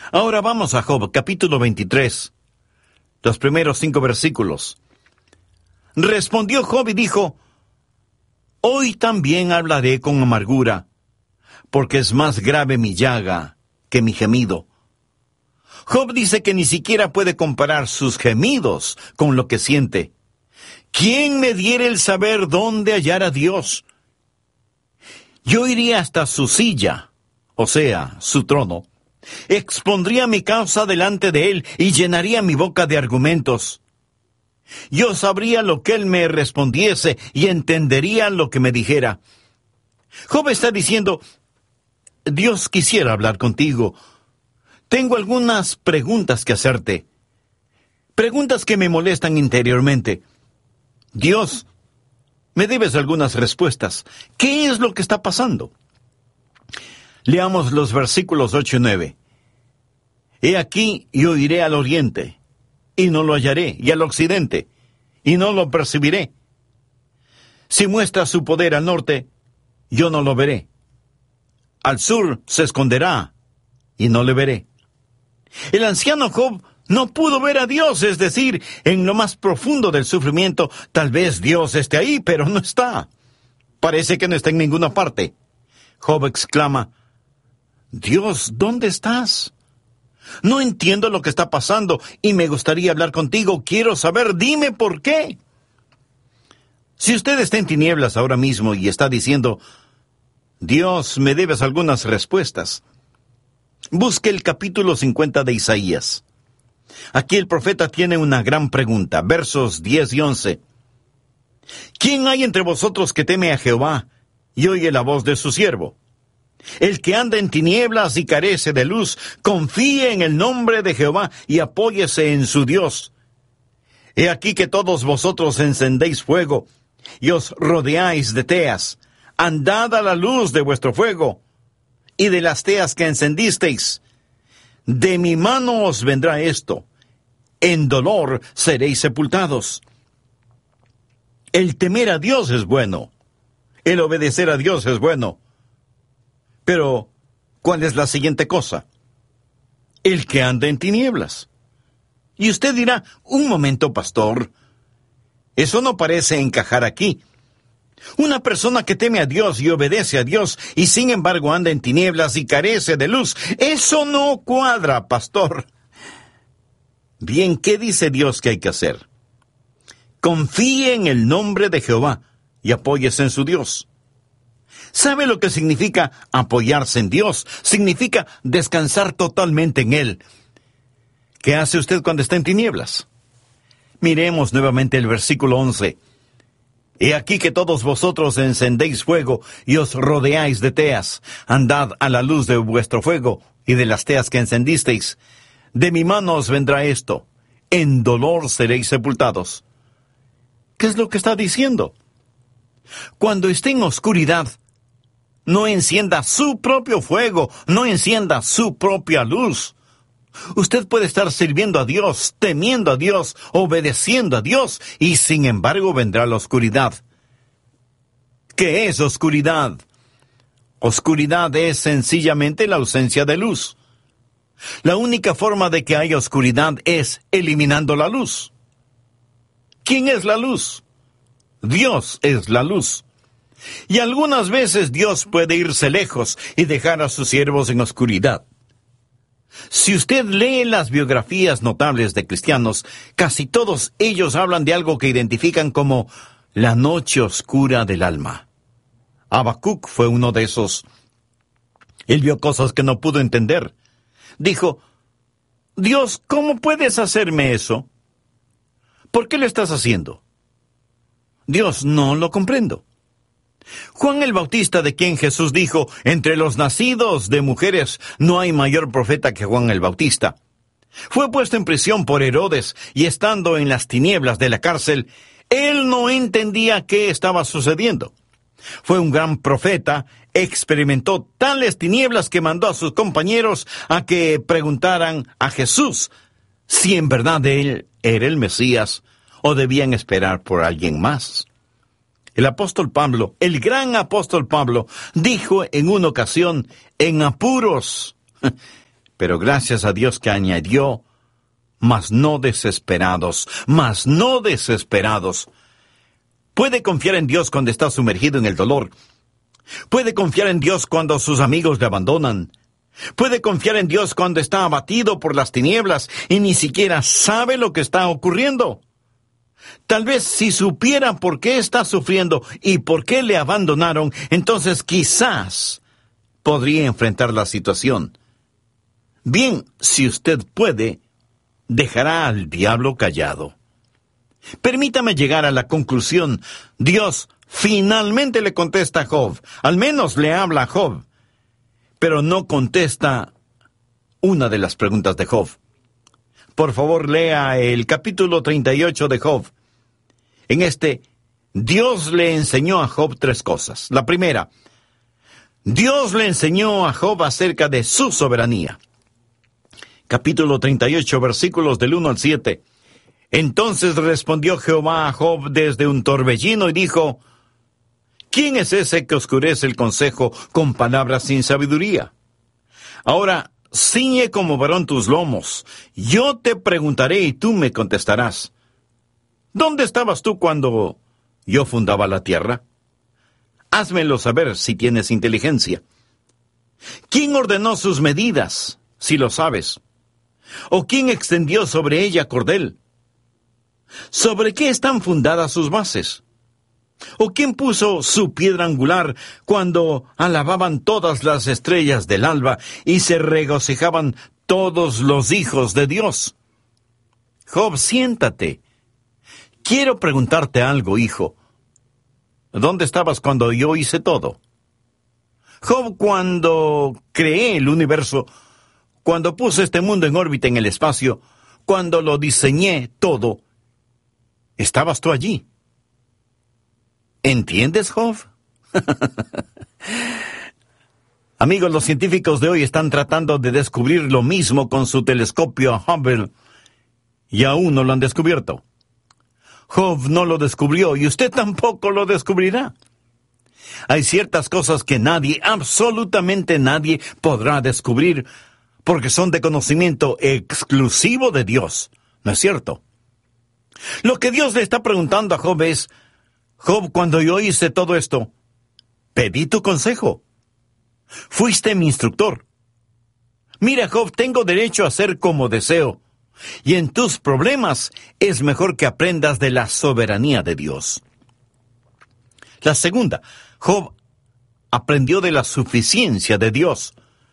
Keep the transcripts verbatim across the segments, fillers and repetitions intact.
Ahora vamos a Job, capítulo veintitrés, los primeros cinco versículos. Respondió Job y dijo: Hoy también hablaré con amargura, porque es más grave mi llaga que mi gemido. Job dice que ni siquiera puede comparar sus gemidos con lo que siente. ¿Quién me diera el saber dónde hallar a Dios? Yo iría hasta su silla, o sea, su trono. Expondría mi causa delante de él y llenaría mi boca de argumentos. Yo sabría lo que él me respondiese y entendería lo que me dijera. Job está diciendo: Dios quisiera hablar contigo. Tengo algunas preguntas que hacerte. Preguntas que me molestan interiormente. Dios, me debes algunas respuestas. ¿Qué es lo que está pasando? Leamos los versículos ocho y nueve. He aquí, yo iré al oriente, y no lo hallaré, y al occidente, y no lo percibiré. Si muestra su poder al norte, yo no lo veré. Al sur se esconderá, y no le veré. El anciano Job no pudo ver a Dios, es decir, en lo más profundo del sufrimiento, tal vez Dios esté ahí, pero no está. Parece que no está en ninguna parte. Job exclama: Dios, ¿dónde estás? No entiendo lo que está pasando y me gustaría hablar contigo. Quiero saber, dime por qué. Si usted está en tinieblas ahora mismo y está diciendo: Dios, me debes algunas respuestas, busque el capítulo cincuenta de Isaías. Aquí el profeta tiene una gran pregunta, versos diez y once. ¿Quién hay entre vosotros que teme a Jehová y oye la voz de su siervo? El que anda en tinieblas y carece de luz, confíe en el nombre de Jehová y apóyese en su Dios. He aquí que todos vosotros encendéis fuego y os rodeáis de teas. Andad a la luz de vuestro fuego y de las teas que encendisteis. De mi mano os vendrá esto. En dolor seréis sepultados. El temer a Dios es bueno. El obedecer a Dios es bueno. Pero, ¿cuál es la siguiente cosa? El que anda en tinieblas. Y usted dirá: un momento, pastor, eso no parece encajar aquí. Una persona que teme a Dios y obedece a Dios y sin embargo anda en tinieblas y carece de luz, eso no cuadra, pastor. Bien, ¿qué dice Dios que hay que hacer? Confíe en el nombre de Jehová y apóyese en su Dios. ¿Sabe lo que significa apoyarse en Dios? Significa descansar totalmente en Él. ¿Qué hace usted cuando está en tinieblas? Miremos nuevamente el versículo once. He aquí que todos vosotros encendéis fuego y os rodeáis de teas. Andad a la luz de vuestro fuego y de las teas que encendisteis. De mi mano os vendrá esto. En dolor seréis sepultados. ¿Qué es lo que está diciendo? Cuando esté en oscuridad, no encienda su propio fuego, no encienda su propia luz. Usted puede estar sirviendo a Dios, temiendo a Dios, obedeciendo a Dios, y sin embargo vendrá la oscuridad. ¿Qué es oscuridad? Oscuridad es sencillamente la ausencia de luz. La única forma de que haya oscuridad es eliminando la luz. ¿Quién es la luz? Dios es la luz. Y algunas veces Dios puede irse lejos y dejar a sus siervos en oscuridad. Si usted lee las biografías notables de cristianos, casi todos ellos hablan de algo que identifican como la noche oscura del alma. Habacuc fue uno de esos. Él vio cosas que no pudo entender. Dijo: Dios, ¿cómo puedes hacerme eso? ¿Por qué lo estás haciendo? Dios, no lo comprendo. Juan el Bautista, de quien Jesús dijo: entre los nacidos de mujeres no hay mayor profeta que Juan el Bautista, fue puesto en prisión por Herodes y estando en las tinieblas de la cárcel, él no entendía qué estaba sucediendo. Fue un gran profeta, experimentó tales tinieblas que mandó a sus compañeros a que preguntaran a Jesús si en verdad él era el Mesías o debían esperar por alguien más. El apóstol Pablo, el gran apóstol Pablo, dijo en una ocasión: en apuros, Pero gracias a Dios que añadió, mas no desesperados, mas no desesperados. Puede confiar en Dios cuando está sumergido en el dolor. Puede confiar en Dios cuando sus amigos le abandonan. Puede confiar en Dios cuando está abatido por las tinieblas y ni siquiera sabe lo que está ocurriendo. Tal vez si supiera por qué está sufriendo y por qué le abandonaron, entonces quizás podría enfrentar la situación. Bien, si usted puede, dejará al diablo callado. Permítame llegar a la conclusión. Dios finalmente le contesta a Job, al menos le habla a Job, pero no contesta una de las preguntas de Job. Por favor, lea el capítulo treinta y ocho de Job. En este, Dios le enseñó a Job tres cosas. La primera, Dios le enseñó a Job acerca de su soberanía. Capítulo treinta y ocho, versículos del uno al siete. Entonces respondió Jehová a Job desde un torbellino y dijo, ¿quién es ese que oscurece el consejo con palabras sin sabiduría? Ahora, ciñe como varón tus lomos. Yo te preguntaré y tú me contestarás. ¿Dónde estabas tú cuando yo fundaba la tierra? Házmelo saber si tienes inteligencia. ¿Quién ordenó sus medidas, si lo sabes? ¿O quién extendió sobre ella cordel? ¿Sobre qué están fundadas sus bases? ¿O quién puso su piedra angular cuando alababan todas las estrellas del alba y se regocijaban todos los hijos de Dios? Job, siéntate. Quiero preguntarte algo, hijo. ¿Dónde estabas cuando yo hice todo? Job, cuando creé el universo, cuando puse este mundo en órbita en el espacio, cuando lo diseñé todo, ¿estabas tú allí? ¿Entiendes, Job? Amigos, los científicos de hoy están tratando de descubrir lo mismo con su telescopio Hubble y aún no lo han descubierto. Job no lo descubrió y usted tampoco lo descubrirá. Hay ciertas cosas que nadie, absolutamente nadie, podrá descubrir porque son de conocimiento exclusivo de Dios. ¿No es cierto? Lo que Dios le está preguntando a Job es, Job, cuando yo hice todo esto, pedí tu consejo. Fuiste mi instructor. Mira, Job, tengo derecho a hacer como deseo. Y en tus problemas es mejor que aprendas de la soberanía de Dios. La segunda, Job aprendió de la suficiencia de Dios.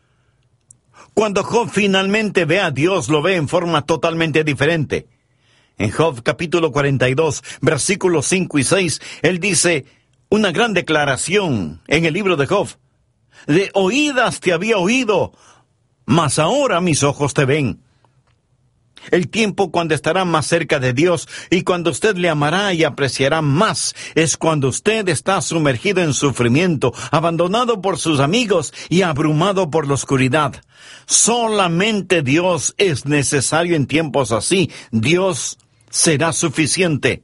Cuando Job finalmente ve a Dios, lo ve en forma totalmente diferente. En Job capítulo cuarenta y dos, versículos cinco y seis, él dice una gran declaración en el libro de Job. De oídas te había oído, mas ahora mis ojos te ven. El tiempo cuando estará más cerca de Dios y cuando usted le amará y apreciará más es cuando usted está sumergido en sufrimiento, abandonado por sus amigos y abrumado por la oscuridad. Solamente Dios es necesario en tiempos así. Dios será suficiente.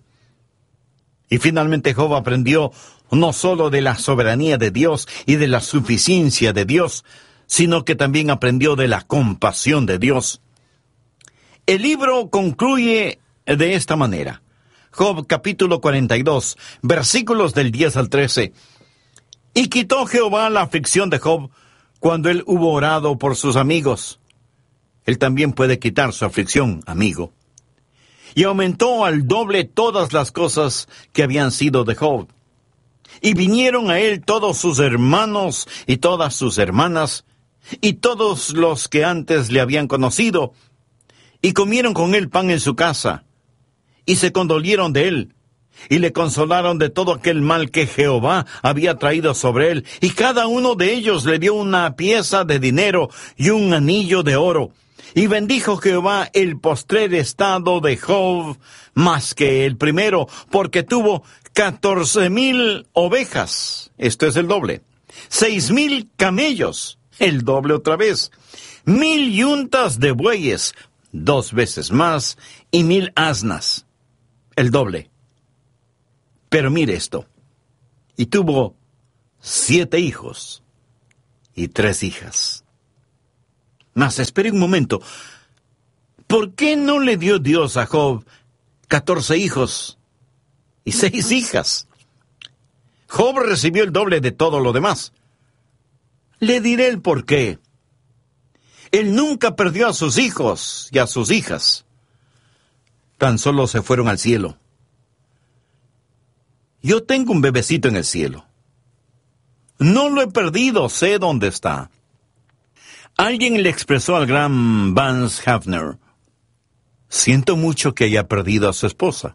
Y finalmente Job aprendió no solo de la soberanía de Dios y de la suficiencia de Dios, sino que también aprendió de la compasión de Dios. El libro concluye de esta manera. Job capítulo cuarenta y dos, versículos del diez al trece. Y quitó Jehová la aflicción de Job cuando él hubo orado por sus amigos. Él también puede quitar su aflicción, amigo. Y aumentó al doble todas las cosas que habían sido de Job. Y vinieron a él todos sus hermanos y todas sus hermanas, y todos los que antes le habían conocido, y comieron con él pan en su casa, y se condolieron de él, y le consolaron de todo aquel mal que Jehová había traído sobre él, y cada uno de ellos le dio una pieza de dinero y un anillo de oro. Y bendijo Jehová el postrer estado de Job más que el primero, porque tuvo catorce mil ovejas, esto es el doble, seis mil camellos, el doble otra vez, mil yuntas de bueyes, dos veces más, y mil asnas, el doble. Pero mire esto, y tuvo siete hijos y tres hijas. Mas espere un momento. ¿Por qué no le dio Dios a Job catorce hijos y seis hijas? Job recibió el doble de todo lo demás. Le diré el por qué. Él nunca perdió a sus hijos y a sus hijas. Tan solo se fueron al cielo. Yo tengo un bebecito en el cielo. No lo he perdido, sé dónde está. Alguien le expresó al gran Vance Havner: siento mucho que haya perdido a su esposa.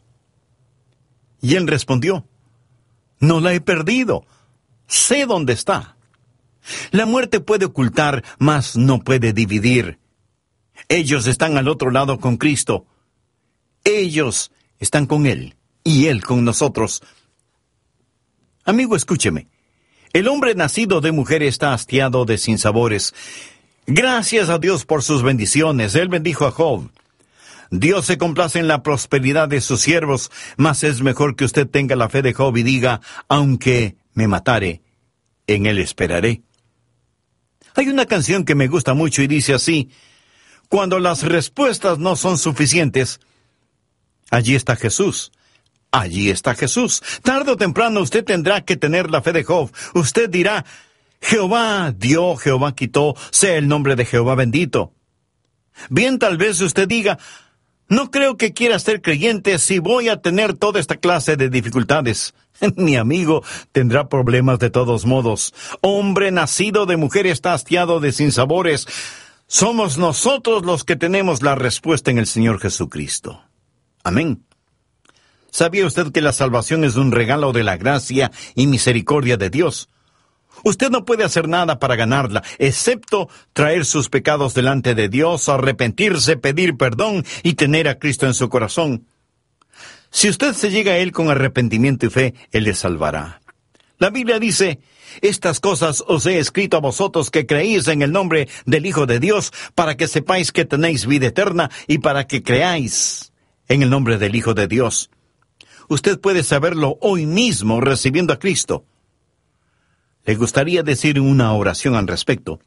Y él respondió: no la he perdido, sé dónde está. La muerte puede ocultar, mas no puede dividir. Ellos están al otro lado con Cristo. Ellos están con Él, y Él con nosotros. Amigo, escúcheme. El hombre nacido de mujer está hastiado de sinsabores. Gracias a Dios por sus bendiciones. Él bendijo a Job. Dios se complace en la prosperidad de sus siervos, mas es mejor que usted tenga la fe de Job y diga: aunque me matare, en Él esperaré. Hay una canción que me gusta mucho y dice así: cuando las respuestas no son suficientes, allí está Jesús. Allí está Jesús. Tarde o temprano usted tendrá que tener la fe de Job. Usted dirá: Jehová dio, Jehová quitó, sea el nombre de Jehová bendito. Bien, tal vez usted diga: no creo que quiera ser creyente si voy a tener toda esta clase de dificultades. Mi amigo tendrá problemas de todos modos. Hombre nacido de mujer está hastiado de sinsabores. Somos nosotros los que tenemos la respuesta en el Señor Jesucristo. Amén. ¿Sabía usted que la salvación es un regalo de la gracia y misericordia de Dios? Usted no puede hacer nada para ganarla, excepto traer sus pecados delante de Dios, arrepentirse, pedir perdón y tener a Cristo en su corazón. Si usted se llega a Él con arrepentimiento y fe, Él le salvará. La Biblia dice: estas cosas os he escrito a vosotros que creéis en el nombre del Hijo de Dios, para que sepáis que tenéis vida eterna y para que creáis en el nombre del Hijo de Dios. Usted puede saberlo hoy mismo recibiendo a Cristo. ¿Le gustaría decir una oración al respecto?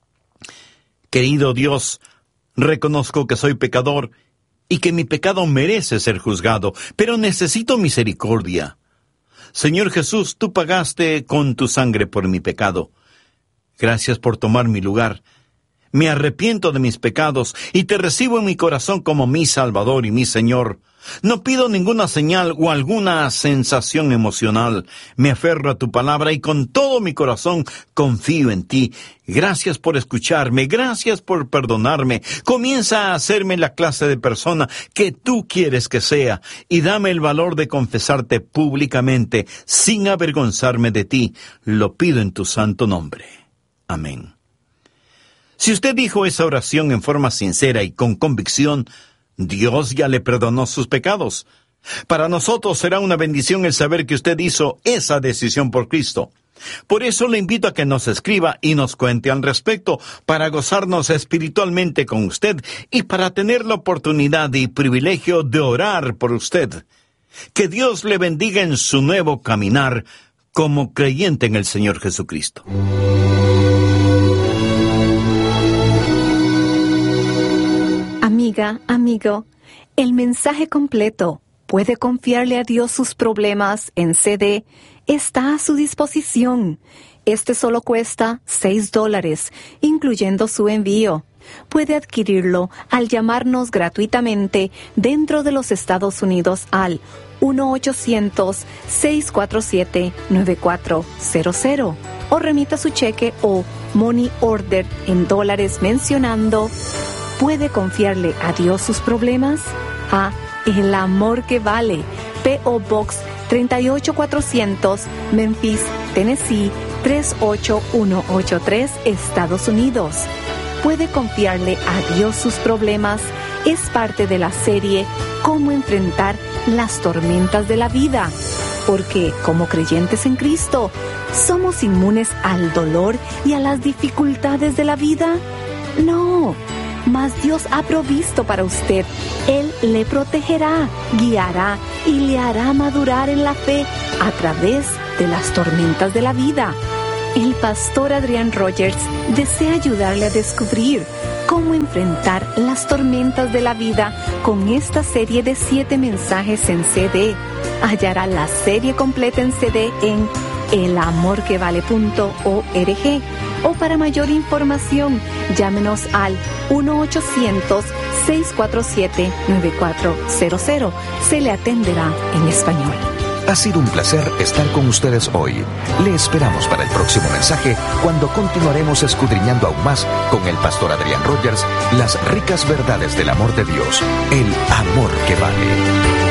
Querido Dios, reconozco que soy pecador y que mi pecado merece ser juzgado, pero necesito misericordia. Señor Jesús, tú pagaste con tu sangre por mi pecado. Gracias por tomar mi lugar. Me arrepiento de mis pecados y te recibo en mi corazón como mi Salvador y mi Señor. No pido ninguna señal o alguna sensación emocional. Me aferro a tu palabra y con todo mi corazón confío en ti. Gracias por escucharme, gracias por perdonarme. Comienza a hacerme la clase de persona que tú quieres que sea y dame el valor de confesarte públicamente sin avergonzarme de ti. Lo pido en tu santo nombre. Amén. Si usted dijo esa oración en forma sincera y con convicción, Dios ya le perdonó sus pecados. Para nosotros será una bendición el saber que usted hizo esa decisión por Cristo. Por eso le invito a que nos escriba y nos cuente al respecto, para gozarnos espiritualmente con usted y para tener la oportunidad y privilegio de orar por usted. Que Dios le bendiga en su nuevo caminar como creyente en el Señor Jesucristo. Amiga, amigo, el mensaje completo, puede confiarle a Dios sus problemas en C D, está a su disposición. Este solo cuesta seis dólares, incluyendo su envío. Puede adquirirlo al llamarnos gratuitamente dentro de los Estados Unidos al uno ochocientos, seis cuatro siete, nueve cuatro cero cero o remita su cheque o money order en dólares mencionando: ¿puede confiarle a Dios sus problemas? A El Amor que Vale, P O Box treinta y ocho cuatrocientos, Memphis, Tennessee tres ocho uno ocho tres, Estados Unidos. ¿Puede confiarle a Dios sus problemas? Es parte de la serie Cómo enfrentar las tormentas de la vida. Porque, como creyentes en Cristo, ¿somos inmunes al dolor y a las dificultades de la vida? No. Mas Dios ha provisto para usted. Él le protegerá, guiará y le hará madurar en la fe a través de las tormentas de la vida. El pastor Adrián Rogers desea ayudarle a descubrir cómo enfrentar las tormentas de la vida con esta serie de siete mensajes en C D. Hallará la serie completa en C D en el amor que vale punto org o para mayor información llámenos al uno ochocientos, seis cuatro siete, nueve cuatro cero cero. Se le atenderá en español. Ha sido un placer estar con ustedes hoy. Le esperamos para el próximo mensaje cuando continuaremos escudriñando aún más con el pastor Adrián Rogers las ricas verdades del amor de Dios, el amor que vale.